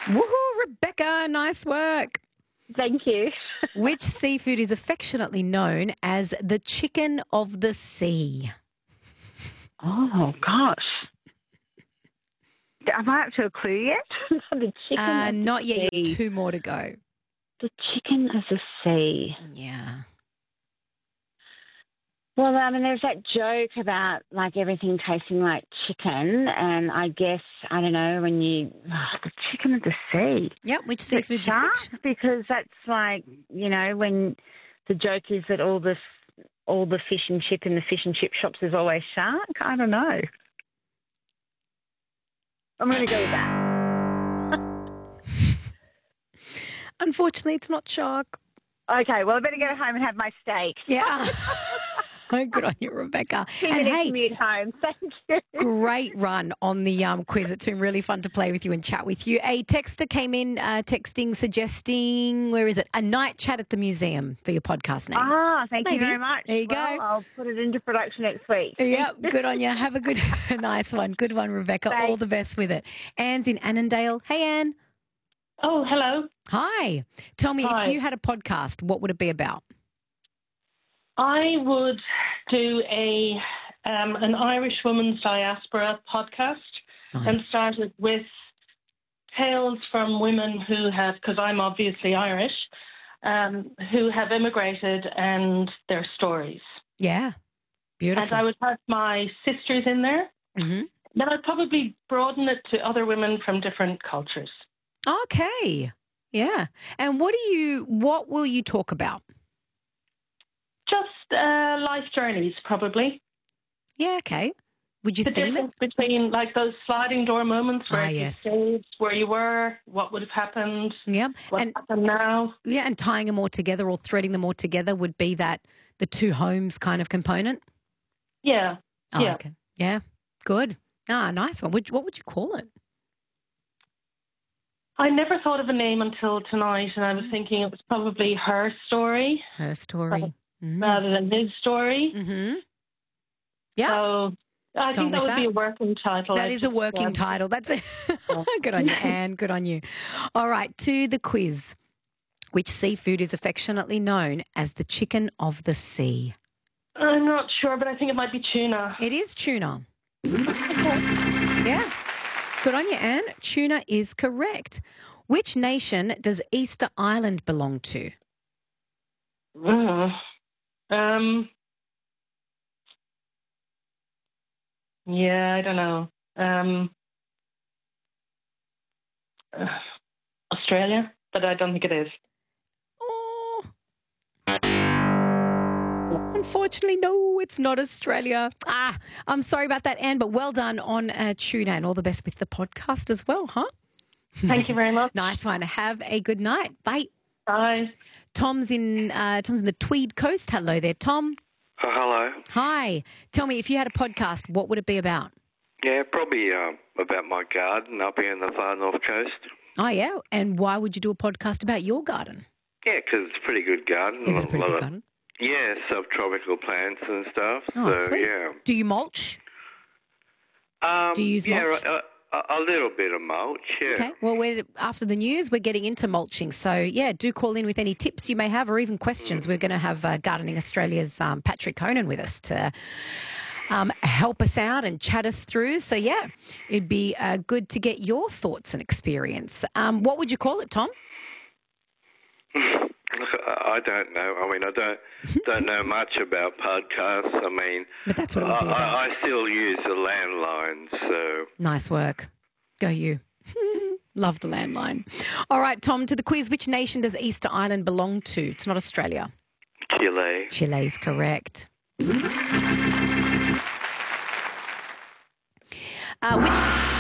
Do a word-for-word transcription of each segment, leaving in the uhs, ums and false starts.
Woohoo, Rebecca, nice work. Thank you. Which seafood is affectionately known as the chicken of the sea? Oh, gosh. Am I up to a clue yet? the chicken Uh, of the not yet. sea. Two more to go. The chicken of the sea. Yeah. Well, I mean, there's that joke about, like, everything tasting like chicken, and I guess, I don't know, when you... Oh, the chicken of the sea. Yep, which Is it seafood's shark? affection? Because that's like, you know, when the joke is that all the, all the fish and chip in the fish and chip shops is always shark. I don't know. I'm going to go with that. Unfortunately, it's not shark. Okay, well, I better go home and have my steak. Yeah. Good on you, Rebecca. Two And minutes hey, commute home. Thank you. great run on the um, quiz. It's been really fun to play with you and chat with you. A texter came in uh, texting, suggesting, where is it? A night chat at the museum for your podcast name. Ah, thank Maybe. you very much. There you well, go. I'll put it into production next week. Yep, good on you. Have a good, nice one. Good one, Rebecca. Thanks. All the best with it. Anne's in Annandale. Hey, Anne. Oh, hello. Hi. Tell me, Hi. if you had a podcast, what would it be about? I would do a um, an Irish Women's Diaspora podcast and Nice. start it with tales from women who have, because I'm obviously Irish, um, who have immigrated and their stories. Yeah. And Beautiful. I would have my sisters in there. hmm Then I'd probably broaden it to other women from different cultures. Okay. Yeah. And what do you, what will you talk about? Just uh, life journeys, probably. Yeah, okay. Would you The theme it? difference between like those sliding door moments where Ah, you yes. stayed where you were, what would have happened, Yeah. what And happened now. yeah, and tying them all together or threading them all together would be that the two homes kind of component. Yeah, Oh, yeah. okay. Yeah. Good. Ah, nice one. Would, what would you call it? I never thought of a name until tonight, and I Mm. was thinking it was probably her story Her story. Mm. rather than his story. Mm-hmm. Yeah. So I Gone think that with would be that. a working title. That I is a just, working um, title. That's it. Good on you, Anne. Good on you. All right, to the quiz. Which seafood is affectionately known as the chicken of the sea? I'm not sure, but I think it might be tuna. It is tuna. Yeah. Good on you, Anne. Tuna is correct. Which nation does Easter Island belong to? Mm. Um. Yeah, I don't know. Um. uh, Australia, but I don't think it is. Oh. Unfortunately, no, it's not Australia. Ah, I'm sorry about that, Anne, but well done on uh, tuna and all the best with the podcast as well, huh? Thank you very much. Nice one. Have a good night. Bye. Bye. Tom's in uh, Tom's in the Tweed Coast. Hello there, Tom. Oh, hello. Hi. Tell me, if you had a podcast, what would it be about? Yeah, probably um, about my garden up here in the far north coast. Oh, yeah. And why would you do a podcast about your garden? Yeah, 'cause it's a pretty good garden. Is it a pretty lot good of- garden? Yeah, subtropical plants and stuff. Oh, so, sweet. yeah. Do you mulch? Um, Do you use yeah, mulch? A, a, a little bit of mulch, yeah. Okay. Well, we're, after the news, we're getting into mulching. So, yeah, do call in with any tips you may have or even questions. We're going to have uh, Gardening Australia's um, Patrick Conan with us to um, help us out and chat us through. So, yeah, it'd be uh, good to get your thoughts and experience. Um, what would you call it, Tom? Look, I I don't know. I mean, I don't don't know much about podcasts. I mean, But that's what it I, would be about. I, I still use the landline, so... Nice work. Go you. Love the landline. All right, Tom, to the quiz. Which nation does Easter Island belong to? It's not Australia. Chile. Chile's correct. Uh, which...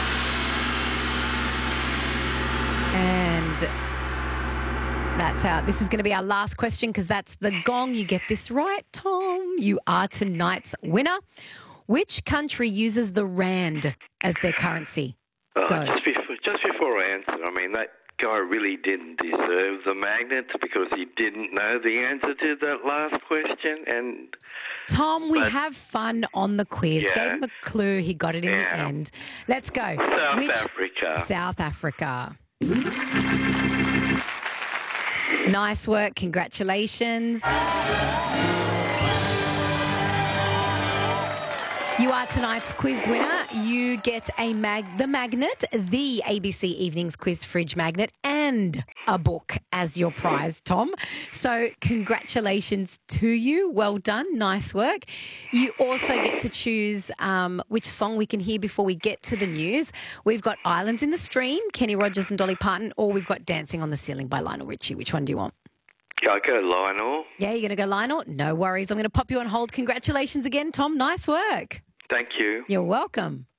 And that's out. This is going to be our last question because that's the gong. You get this right, Tom. You are tonight's winner. Which country uses the rand as their currency? Uh, Go. just, before, just before I answer, I mean, that guy really didn't deserve the magnet because he didn't know the answer to that last question. And Tom, we But- have fun on the quiz. Yeah. Gave him a clue. He got it in the Yeah. end. Let's go. South Which- Africa. South Africa. Nice work. Congratulations. You are tonight's quiz winner. You get a mag, the magnet, the A B C Evenings Quiz Fridge magnet, and a book as your prize, Tom. So congratulations to you. Well done. Nice work. You also get to choose um, which song we can hear before we get to the news. We've got Islands in the Stream, Kenny Rogers and Dolly Parton, or we've got Dancing on the Ceiling by Lionel Richie. Which one do you want? Yeah, I go Lionel. Yeah, you're going to go Lionel? No worries. I'm going to pop you on hold. Congratulations again, Tom. Nice work. Thank you. You're welcome.